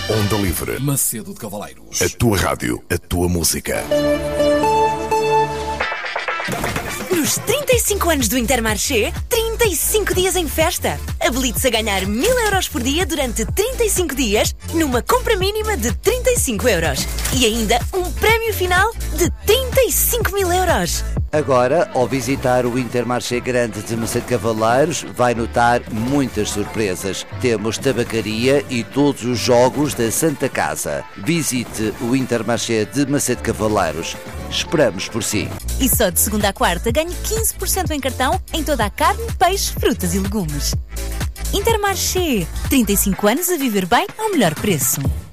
Onda Livre. Macedo de Cavaleiros. A tua rádio, a tua música. Nos 35 anos do Intermarché, 35 dias em festa. Habilite-se a ganhar 1000 euros por dia durante 35 dias, numa compra mínima de 35 euros. E ainda um prémio final de 35 mil euros. Agora, ao visitar o Intermarché Grande de Macedo de Cavaleiros, vai notar muitas surpresas. Temos tabacaria e todos os jogos da Santa Casa. Visite o Intermarché de Macedo de Cavaleiros. Esperamos por si. E só de segunda a quarta ganhe 15% em cartão em toda a carne, peixe, frutas e legumes. Intermarché. 35 anos a viver bem ao melhor preço.